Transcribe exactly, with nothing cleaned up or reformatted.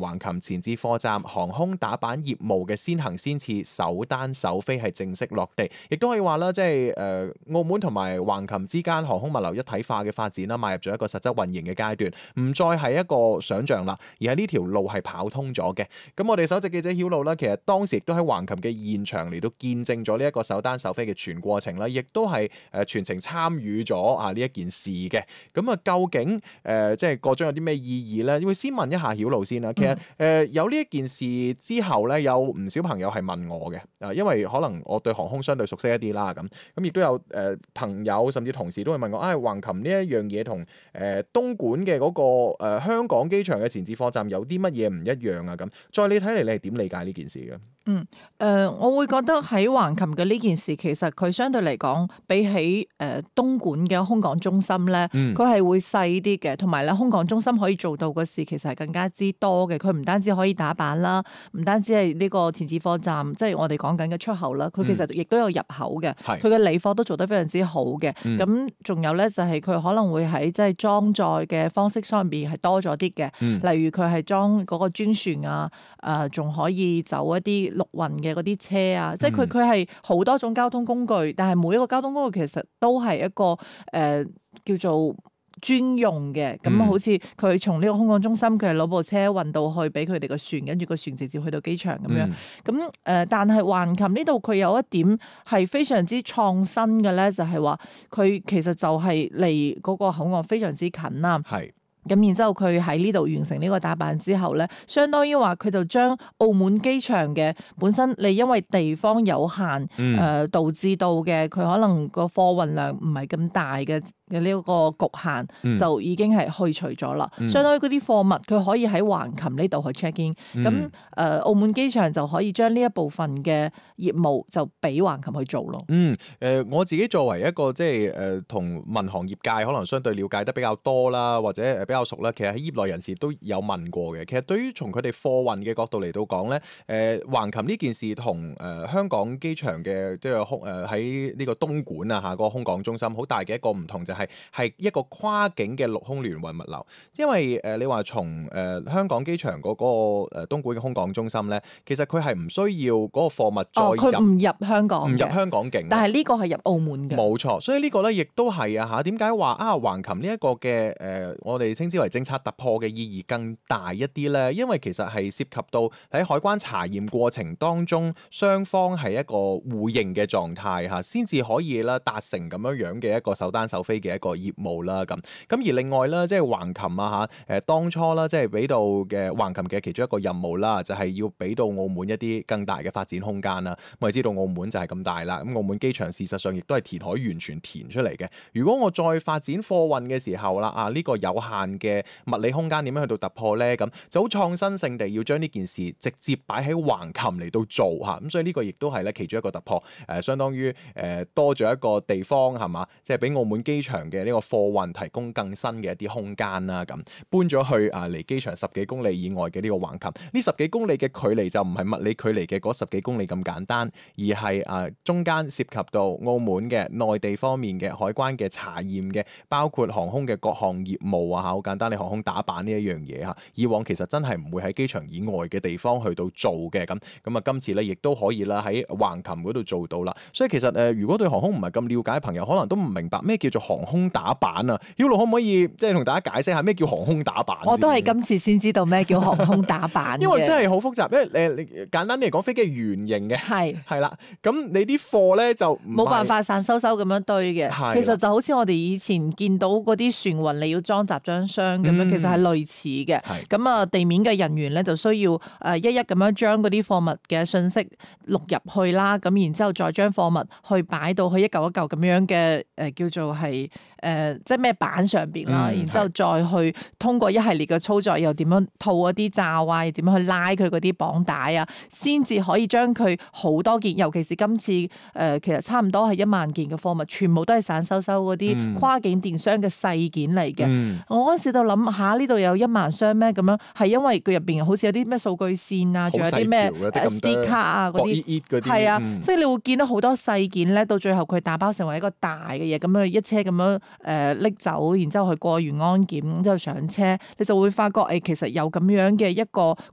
橫琴前置貨站航空打板業務嘅先行先試首單首飛係正式落地，亦都可以話啦，即係誒澳門同埋橫琴之間航空物流一體化嘅發展啦，邁入咗一個實質運營嘅階段，唔再係一個想像啦，而係呢條路係跑通咗嘅。咁我哋首席記者曉露啦，其實當時亦都喺橫琴嘅現場嚟到見證咗呢一個首單首飛嘅全過程啦，亦都係誒全程參與咗啊呢一件事嘅。咁啊，究竟誒、呃、即係個中有啲咩意義咧？會先問一下曉露先啦。其實誒、呃、有呢一件事之後咧，有唔少朋友係問我嘅，啊，因為可能我對航空相對熟悉一啲啦，咁咁亦都有誒、呃、朋友甚至同事都會問我，啊、哎，橫琴呢一樣嘢同誒東莞嘅嗰、那個誒、呃、香港機場嘅前置貨站有啲乜嘢唔一樣啊？咁，再你睇嚟，你係點理解呢件事嘅？ 嗯，誒、呃，我會覺得喺橫琴嘅呢件事，其實佢相對嚟講，比起誒、呃、東莞嘅空港中心咧，佢係、嗯、會細啲嘅，同埋咧空港中心可以做到嘅事，其實係更加之多嘅。佢唔單止可以打板啦，唔單止係呢個前置貨站，即係我哋講緊嘅出口啦，佢其實亦都有入口嘅，佢嘅理貨都做得非常之好嘅。咁仲、嗯、有咧，就係、是、佢可能會喺即係裝載嘅方式上邊係多咗啲嘅，嗯、例如佢係裝嗰個專船啊，誒、呃、仲可以走一啲陸運嘅嗰啲車啊，即係佢佢係好多種交通工具，但係每一個交通工具其實都係一個誒、呃、叫做專用嘅。咁、嗯、好似佢從呢個空港中心，佢係攞部車運到去俾佢哋個船，跟住個船直接去到機場咁樣。咁誒、嗯呃，但係橫琴呢度佢有一點係非常之創新嘅咧，就係話佢其實就係離嗰個口岸非常之近啦。係。咁然之後佢喺呢度完成呢個打板之後咧，相當於話佢就將澳門機場嘅本身你因為地方有限，誒、嗯呃、導致到嘅佢可能個貨運量唔係咁大嘅嘅呢個局限，嗯、就已經係去除咗啦。嗯、相當於嗰啲貨物佢可以喺橫琴呢度去 check in，咁誒、嗯呃、澳門機場就可以將呢一部分嘅業務就俾橫琴去做咯。 嗯，誒、呃、我自己作為一個即係誒同民航業界可能相對了解得比較多啦，或者誒比較熟啦，其實喺業內人士都有問過嘅。其實對於從佢哋貨運嘅角度嚟到講咧，誒、呃、橫琴呢件事同誒、呃、香港機場嘅即係空誒喺呢個東莞啊嚇、嗰個空港中心好大嘅一個唔同就係、是、係一個跨境嘅陸空聯運物流。因為誒、呃、你話從誒、呃、香港機場嗰、那個誒、呃、東莞嘅空港中心咧，其實佢係唔需要嗰個貨物再入， 佢唔、哦、入香港， 唔入香港境。 但係呢個係入澳門嘅。冇錯，所以呢個咧亦都係啊嚇。點解話啊橫琴呢一個嘅誒、呃、我哋稱之為政策突破嘅意義更大一啲咧？因為其實係涉及到喺海關查驗過程當中，雙方係一個互認嘅狀態嚇，先至可以啦達成咁樣樣嘅一個首單首飛嘅一個業務啦咁。咁而另外啦，即係橫琴啊嚇誒當初啦，即係俾到嘅橫琴嘅其中一個任務啦，就係要俾到澳門一啲更大嘅發展空間啦。我哋知道澳門就係咁大啦，咁澳門機場事實上亦都係填海完全填出嚟嘅。如果我再發展貨運嘅時候啦，啊呢個有限嘅物理空間點樣去到突破咧？咁就好創新性地要將呢件事直接擺喺橫琴嚟到做嚇，咁所以呢個亦都係咧其中一個突破，誒、呃、相當於誒、呃、多咗一個地方係嘛，即係俾澳門機場嘅呢個貨運提供更新嘅一啲空間啦。咁搬咗去啊離機場十幾公里以外嘅呢個橫琴，呢十幾公里嘅距離就唔係物理距離嘅嗰十幾公里咁簡單，而係啊中間涉及到澳門嘅內地方面嘅海關嘅查驗嘅，包括航空嘅各項業務啊嚇，好簡單，你航空打板呢一樣嘢嚇，以往其實真係唔會喺機場以外嘅地方去到做嘅。咁咁啊今次咧亦都可以啦喺橫琴嗰度做到啦。所以其實誒、呃、如果對航空唔係咁了解嘅朋友，可能都唔明白咩叫做航空打板啊。曉露可唔可以即係同大家解釋下咩叫航空打板？ 我都係今次先知道咩叫航空打板因為真係好複雜，因為誒、呃、簡單啲嚟講，飛機係圓形嘅，係係啦。咁你啲貨咧就冇辦法散收收咁樣堆嘅。的其實就好似我哋以前見到嗰啲船運，你要裝集裝箱咁樣，嗯、其實係類似嘅。咁啊的，地面嘅人員咧就需要誒一一咁樣將嗰啲貨物嘅信息錄入去啦。咁然之後再將貨物去擺到去一嚿一嚿咁樣嘅誒、呃、叫做係誒、呃、即係咩板上邊啦。嗯、然之後再去通過一系列嘅操作，又點樣套嗰啲罩啊，又點樣去拉佢嗰啲綁帶啊，先至可以將佢好多件，尤其是今次誒、呃、其實差唔多係一萬件嘅貨物，全部都係散收收嗰啲跨境電商嘅細件嚟嘅。嗯、我嗰陣時就諗下呢度有一萬箱咩咁樣，係因為佢入邊好似有啲咩數據線啊，仲有啲咩 S D 卡啊嗰啲，係啊，即係你會見到好多細件咧，到最後佢打包成為一個大嘅嘢，咁樣一車咁樣誒拎走，然之後去過完安檢之後上車，你就會發覺誒、哎、其實有咁樣嘅一個